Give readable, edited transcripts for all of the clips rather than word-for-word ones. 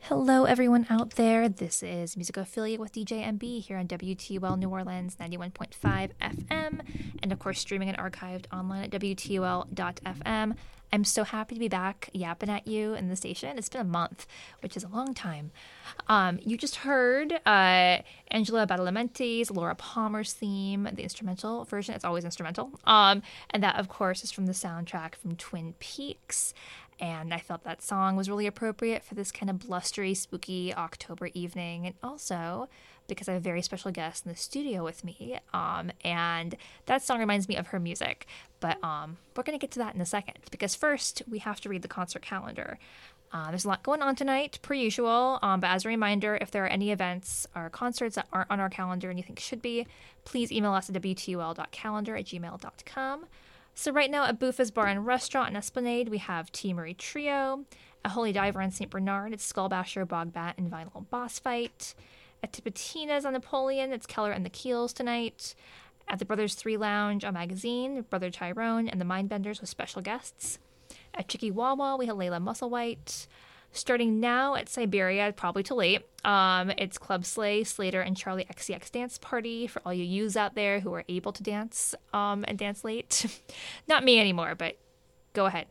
Hello, everyone out there. This is Musicophilia with DJ MB here on WTUL New Orleans 91.5 FM, and of course, streaming and archived online at WTUL.FM. I'm so happy to be back yapping at you in the station. It's been a month, which is a long time. You just heard Angela Badalamenti's Laura Palmer's theme, the instrumental version. It's always instrumental. And that, of course, is from the soundtrack from Twin Peaks. And I felt that song was really appropriate for this kind of blustery, spooky October evening. And also because I have a very special guest in the studio with me. And that song reminds me of her music. But we're going to get to that in a second. Because first, we have to read the concert calendar. There's a lot going on tonight, per usual. But as a reminder, if there are any events or concerts that aren't on our calendar and you think should be, please email us at wtul.calendar@gmail.com. So right now at Buffa's Bar and Restaurant in Esplanade, we have T. Murray Trio. At Holy Diver in St. Bernard, it's Skullbasher, Bogbat, and Vinyl Boss Fight. At Tipitina's on Napoleon, it's Keller and the Keels tonight. At the Brothers 3 Lounge on Magazine, Brother Tyrone and the Mindbenders with special guests. At Chicky Wawa, we have Layla Musselwhite. Starting now at Siberia, probably too late, it's Club Slay, Slater, and Charlie XCX Dance Party for all you youths out there who are able to dance and dance late. Not me anymore, but go ahead.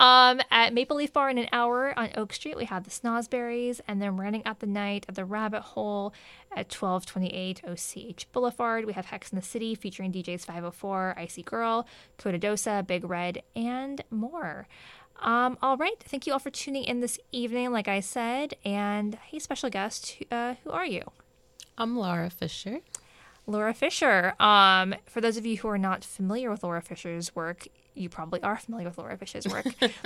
At Maple Leaf Bar in an hour on Oak Street, we have the Snozberries, and then rounding out the night at the Rabbit Hole at 1228 OCH Boulevard, we have Hex in the City featuring DJs 504, Icy Girl, Tododosa, Big Red, and more. All right. Thank you all for tuning in this evening, like I said. And hey, special guest, who are you? I'm Laura Fisher. Laura Fisher. For those of you who are not familiar with Laura Fisher's work, you probably are familiar with Laura Fisher's work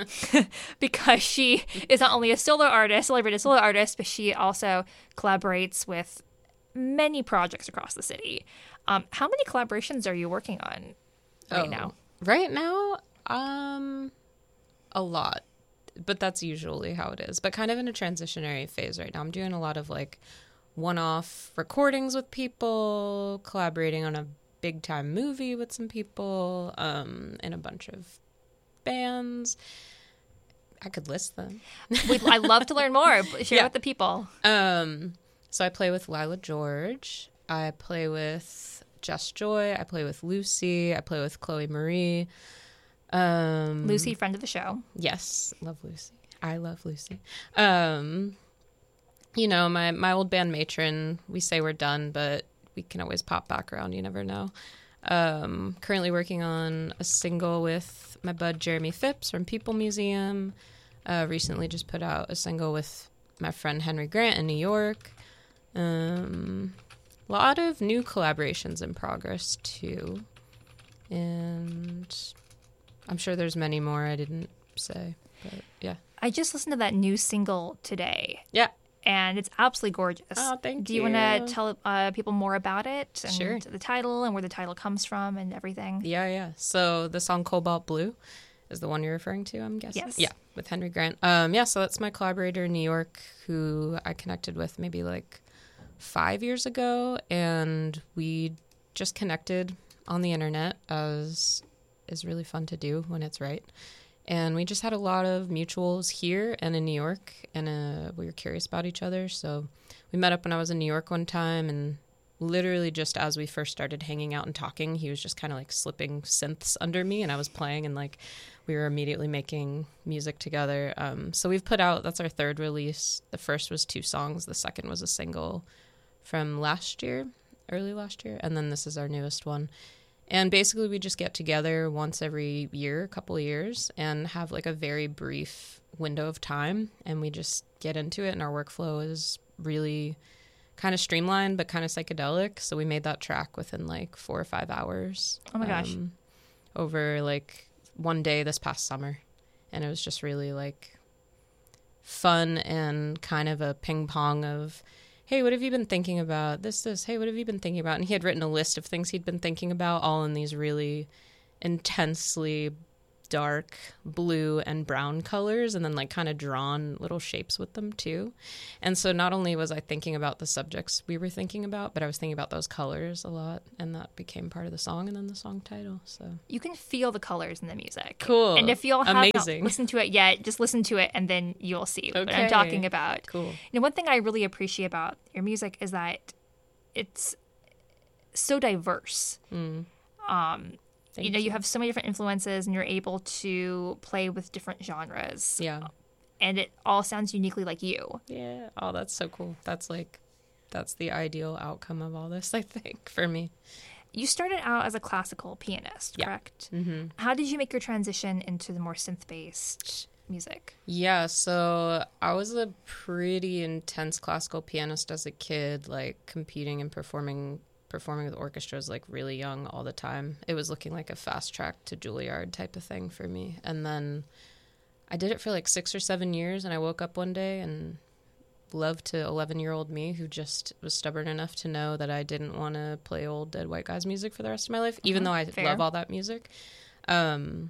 because she is not only a celebrated solo artist, but she also collaborates with many projects across the city. How many collaborations are you working on now? Right now, a lot, but that's usually how it is, but kind of in a transitionary phase right now. I'm doing a lot of like one-off recordings with people, collaborating on a big time movie with some people, and a bunch of bands. I could list them. I'd love to learn more. Share with the people. So I play with Lila George, I play with Jess Joy, I play with Lucy, I play with Chloe Marie. Lucy, friend of the show. Yes, love Lucy. I love Lucy. You know, my old band Matron, we say we're done, but we can always pop back around. You never know. Currently working on a single with my bud Jeremy Phipps from People Museum. Recently just put out a single with my friend Henry Grant in New York. A lot of new collaborations in progress, too. And I'm sure there's many more I didn't say, but yeah. I just listened to that new single today. Yeah. And it's absolutely gorgeous. Oh, thank you. Do you want to tell people more about it? And Sure. the title and where the title comes from and everything? Yeah. So the song Cobalt Blue is the one you're referring to, I'm guessing? Yes. Yeah, with Henry Grant. So that's my collaborator in New York who I connected with maybe like 5 years ago. And we just connected on the internet, as is really fun to do when it's right. And we just had a lot of mutuals here and in New York, and we were curious about each other. So we met up when I was in New York one time, and literally just as we first started hanging out and talking, he was just kind of like slipping synths under me, and I was playing, and like we were immediately making music together. So we've put out, that's our third release. The first was 2 songs. The second was a single from early last year. And then this is our newest one. And basically we just get together once every year, a couple of years, and have like a very brief window of time, and we just get into it. And our workflow is really kind of streamlined, but kind of psychedelic. So we made that track within like 4 or 5 hours. Oh my gosh. Over like one day this past summer. And it was just really like fun and kind of a ping pong of, hey, what have you been thinking about? This. Hey, what have you been thinking about? And he had written a list of things he'd been thinking about, all in these really intensely dark blue and brown colors, and then like kind of drawn little shapes with them too. And so not only was I thinking about the subjects we were thinking about, but I was thinking about those colors a lot, and that became part of the song and then the song title. So You can feel the colors in the music. Cool. And if y'all have not Amazing. listened to it yet, just listen to it and then you'll see what I'm Okay. talking about. Cool. One thing I really appreciate about your music is that it's so diverse. You have so many different influences and you're able to play with different genres. Yeah. And it all sounds uniquely like you. Yeah. Oh, that's so cool. That's the ideal outcome of all this, I think, for me. You started out as a classical pianist, Yeah. correct? Mm-hmm. How did you make your transition into the more synth-based music? Yeah, so I was a pretty intense classical pianist as a kid, like competing and performing with orchestras like really young all the time. It was looking like a fast track to Juilliard type of thing for me. And then I did it for like 6 or 7 years, and I woke up one day and loved to 11-year-old me who just was stubborn enough to know that I didn't want to play old dead white guys music for the rest of my life, even though I Fair. love all that music. And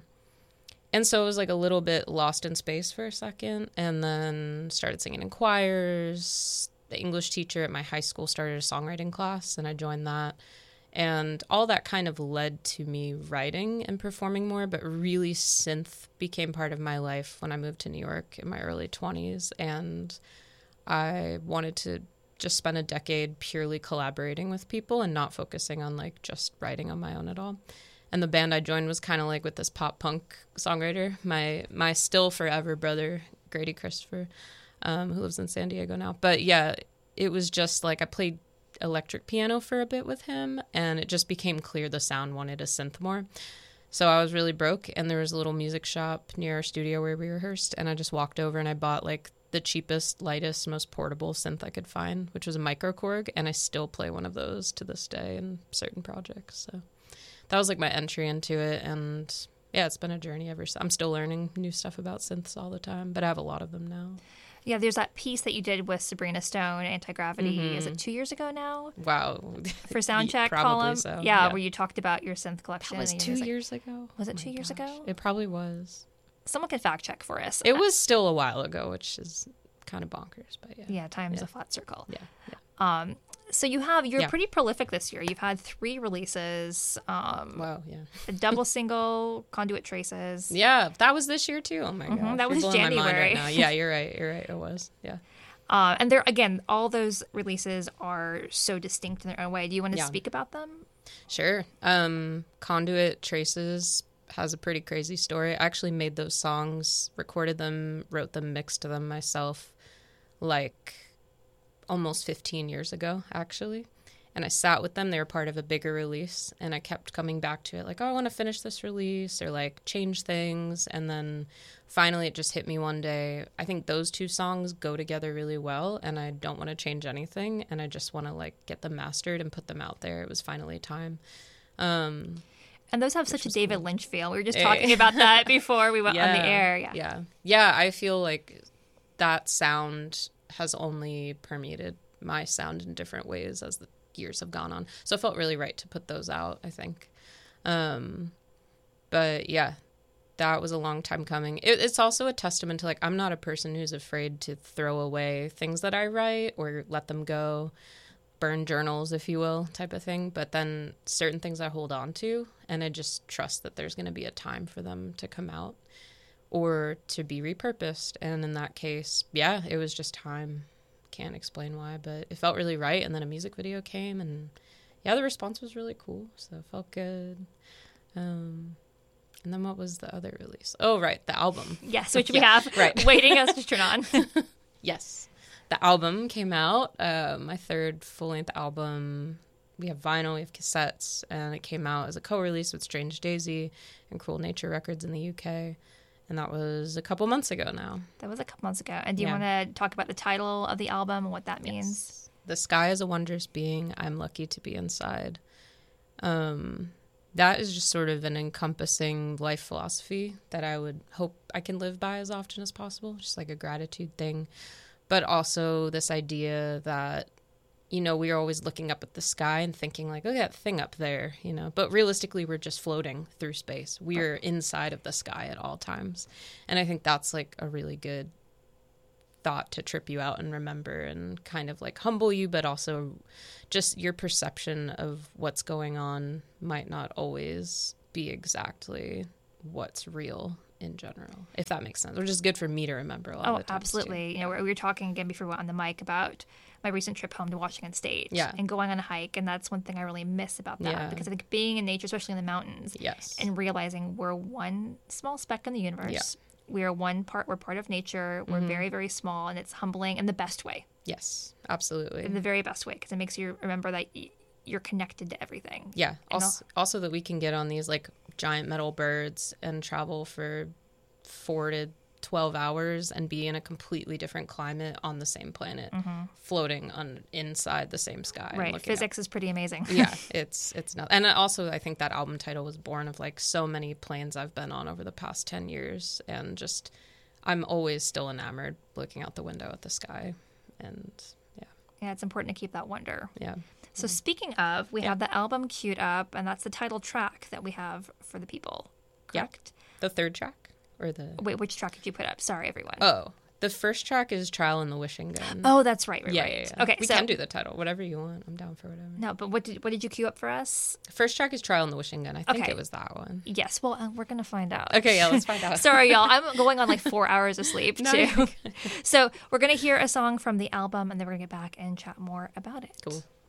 so it was like a little bit lost in space for a second, and then started singing in choirs. The English teacher at my high school started a songwriting class, and I joined that. And all that kind of led to me writing and performing more, but really synth became part of my life when I moved to New York in my early 20s. And I wanted to just spend a decade purely collaborating with people and not focusing on like just writing on my own at all. And the band I joined was kind of like with this pop punk songwriter, my still forever brother, Grady Christopher, who lives in San Diego now. But yeah, it was just like I played electric piano for a bit with him, and it just became clear the sound wanted a synth more. So I was really broke, and there was a little music shop near our studio where we rehearsed, and I just walked over and I bought like the cheapest, lightest, most portable synth I could find, which was a Microkorg, and I still play one of those to this day in certain projects. So that was like my entry into it, and yeah, it's been a journey ever since. I'm still learning new stuff about synths all the time, but I have a lot of them now. Yeah, there's that piece that you did with Sabrina Stone, Anti-Gravity. Mm-hmm. Is it 2 years ago now? Wow. For Soundcheck Probably column? so. Yeah, where you talked about your synth collection. That was and 2 your music. years ago. Was it Oh 2 my years gosh. ago? It probably was. Someone can fact check for us. It was still a while ago, which is kind of bonkers, but yeah. Yeah, time's Yeah. a flat circle. Yeah. So you're Yeah. pretty prolific this year. You've had 3 releases, Wow, yeah. a double single, Conduit Traces. Yeah, that was this year too. Oh my gosh. that was You're blowing my mind January. right now. Yeah, you're right. It was. Yeah. And they're, again, all those releases are so distinct in their own way. Do you want to Yeah. speak about them? Sure. Conduit Traces has a pretty crazy story. I actually made those songs, recorded them, wrote them, mixed them myself like almost 15 years ago, actually. And I sat with them. They were part of a bigger release. And I kept coming back to it like, oh, I want to finish this release or like change things. And then finally it just hit me one day. I think those 2 songs go together really well. And I don't want to change anything. And I just want to like get them mastered and put them out there. It was finally time. And those have such a David cool. Lynch feel. We were just talking about that before we went on the air. Yeah, I feel like that sound has only permeated my sound in different ways as the years have gone on. So it felt really right to put those out, I think. But yeah, that was a long time coming. It's also a testament to like, I'm not a person who's afraid to throw away things that I write or let them go, burn journals, if you will, type of thing. But then certain things I hold on to, and I just trust that there's going to be a time for them to come out or to be repurposed. And in that case, yeah, it was just time. Can't explain why, but it felt really right. And then a music video came, and yeah, the response was really cool, so it felt good. And then what was the other release? Oh, right, the album. Yes, which we have right. waiting us to turn on. Yes, the album came out, my 3rd full-length album. We have vinyl, we have cassettes, and it came out as a co-release with Strange Daisy and Cruel Nature Records in the UK. And that was a couple months ago now. That was a couple months ago. And do you want to talk about the title of the album and what that means? Yes. The sky is a wondrous being. I'm lucky to be inside. That is just sort of an encompassing life philosophy that I would hope I can live by as often as possible. Just like a gratitude thing. But also this idea that, you know, we are always looking up at the sky and thinking like, oh, that thing up there, you know, but realistically, we're just floating through space. We're inside of the sky at all times. And I think that's like a really good thought to trip you out and remember and kind of like humble you, but also just your perception of what's going on might not always be exactly what's real in general, if that makes sense, which is good for me to remember a lot of the times absolutely. too. You know, we were talking again before we went on the mic about my recent trip home to Washington State and going on a hike. And that's one thing I really miss about that because I think being in nature, especially in the mountains, and realizing we're one small speck in the universe. We are we're part of nature. We're very, very small, and it's humbling in the best way. Yes, absolutely. In the very best way, because it makes you remember that you're connected to everything. Yeah. Also that we can get on these like giant metal birds and travel for 4 to 12 hours and be in a completely different climate on the same planet, floating inside the same sky. Right. Physics is pretty amazing. Yeah, it's not. And also, I think that album title was born of like so many planes I've been on over the past 10 years, and just I'm always still enamored looking out the window at the sky, and yeah, it's important to keep that wonder. Yeah. So speaking of, we have the album queued up, and that's the title track that we have for the people, correct? Yeah. The third track? Or the... Wait, which track did you put up? Sorry, everyone. Oh, the first track is Trial in the Wishing Gun. Oh, that's right. Yeah. Okay, we can do the title. Whatever you want. I'm down for whatever. No, but what did you queue up for us? First track is Trial in the Wishing Gun. I think it was that one. Yes. Well, we're going to find out. Okay, yeah, let's find out. Sorry, y'all. I'm going on like 4 hours of sleep, too. So we're going to hear a song from the album, and then we're going to get back and chat more about it. Cool.